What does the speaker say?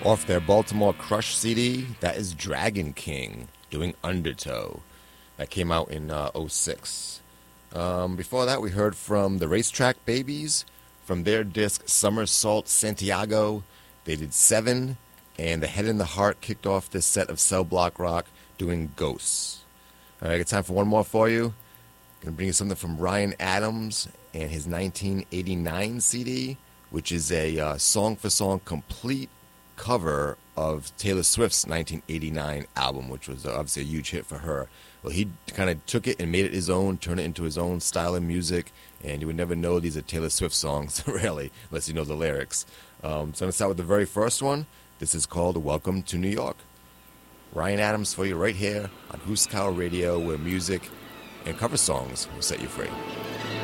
Off their Baltimore Crush CD, that is Dragon King doing Undertow. That came out in '06. Before that, we heard from the Racetrack Babies from their disc Somersault Santiago. They did Seven, and The Head and the Heart kicked off this set of Cell Block Rock doing Ghosts. All right, I got time for one more for you. Gonna bring you something from Ryan Adams and his 1989 CD, which is a song-for-song complete cover of Taylor Swift's 1989 album, which was obviously a huge hit for her. Well, he kind of took it and made it his own, turned it into his own style of music, and you would never know these are Taylor Swift songs, really, unless you know the lyrics. So I'm going to start with the very first one. This is called Welcome to New York. Ryan Adams for you right here on Huskow Radio, where music and cover songs will set you free.